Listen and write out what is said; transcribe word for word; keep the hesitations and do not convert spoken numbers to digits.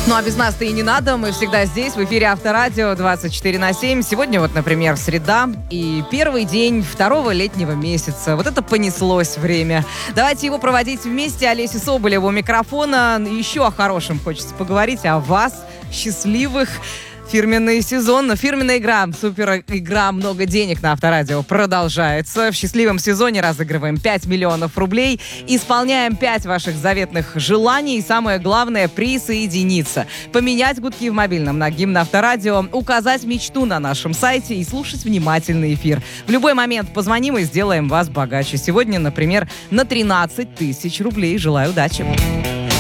Ну а без нас-то и не надо, мы всегда здесь, в эфире Авторадио двадцать четыре на семь. Сегодня вот, например, среда и первый день второго летнего месяца. Вот это понеслось время. Давайте его проводить вместе. Олеся Соболева у микрофона. Еще о хорошем хочется поговорить, о вас, счастливых. Фирменный сезон, фирменная игра, супер игра «Много денег» на Авторадио продолжается. В счастливом сезоне разыгрываем пять миллионов рублей, исполняем пять ваших заветных желаний и, самое главное, присоединиться. Поменять гудки в мобильном на гимн Авторадио, указать мечту на нашем сайте и слушать внимательный эфир. В любой момент позвоним и сделаем вас богаче. Сегодня, например, на тринадцать тысяч рублей. Желаю удачи!